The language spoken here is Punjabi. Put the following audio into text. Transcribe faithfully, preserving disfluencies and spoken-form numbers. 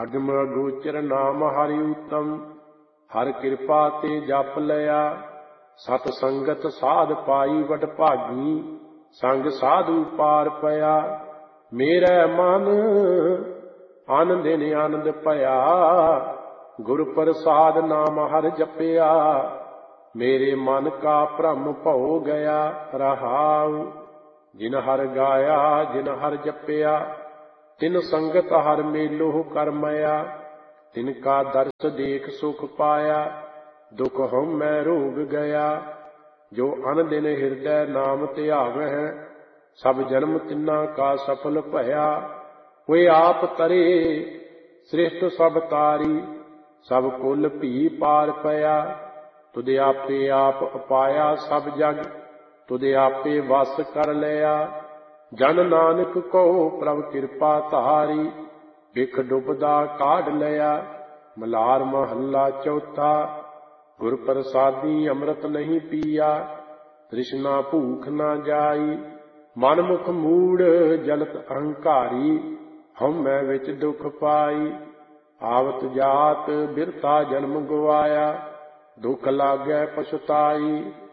ਅਗਮ ਅਗੋਚਰ ਨਾਮ ਹਰਿ ਉਤਮ, ਹਰ ਕਿਰਪਾ ਤੇ ਜਪ ਲਿਆ। ਸਤ ਸੰਗਤ ਸਾਧ ਪਾਈ ਵਡ ਭਾਗੀ, ਸੰਗ ਸਾਧੂ ਪਾਰ ਪਿਆ। ਮੇਰੇ ਮਨ ਆਨੰਦ ਦਿਨ ਆਨੰਦ ਭਇਆ, ਗੁਰ ਪ੍ਰਸਾਦ ਨਾਮ ਹਰਿ ਜਪਿਆ। ਮੇਰੇ ਮਨ ਕਾ ਭ੍ਰਮ ਭਉ ਗਿਆ ਰਹਾਉ, ਜਿਨ ਹਰਿ ਗਾਇਆ ਜਿਨ ਹਰਿ ਜਪਿਆ। ਤਿਨ ਸੰਗਤ ਹਰਿ ਮੇਲੋ ਕਰਮਇਆ, ਤਿਨ ਕਾ ਦਰਸ ਦੇਖ ਸੁਖ ਪਾਇਆ। ਦੁਖ ਹਉਮੈ ਰੋਗ ਗਿਆ, ਜੋ ਅਨ ਦਿਨ ਹਿਰਦੈ ਨਾਮ ਧਿਆਵਹਿ। ਸਭ ਜਨਮ ਤਿਨਾ ਕਾ ਸਫਲ ਭਇਆ, ਹੋਏ ਆਪ ਤਰੇ ਸ੍ਰਿਸ਼ਟ ਸਭ ਤਾਰੀ। ਸਭ ਕੁਲ ਭੀ ਪਾਰ ਪਿਆ, ਤੁਧ ਆਪੇ ਆਪ ਉਪਾਇਆ ਸਭ ਜਗ। ਤੁਧ ਆਪੇ ਵਸ ਕਰ ਲਿਆ, ਜਨ ਨਾਨਕ ਕੋ ਪ੍ਰਭ ਕਿਰਪਾ ਧਾਰੀ। ਬਿਖ ਡੁਬਦਾ ਕਾਢ ਲਿਆ, ਮਲਾਰ ਮਹੱਲਾ ਚੌਥਾ। ਗੁਰ ਪ੍ਰਸਾਦੀ ਅੰਮ੍ਰਿਤ ਨਹੀਂ ਪੀਆ, ਤ੍ਰਿਸ਼ਨਾ ਭੂਖ ਨਾ ਜਾਈ। ਮਨ ਮੁਖ ਮੂੜ ਜਲਤ ਅਹੰਕਾਰੀ, ਹਉਮੈ ਵਿੱਚ ਦੁਖ ਪਾਈ। ਆਵਤ ਜਾਤ ਬਿਰਥਾ ਜਨਮ ਗਵਾਇਆ, ਦੁਖ ਲਾਗੈ ਪਛਤਾਈ।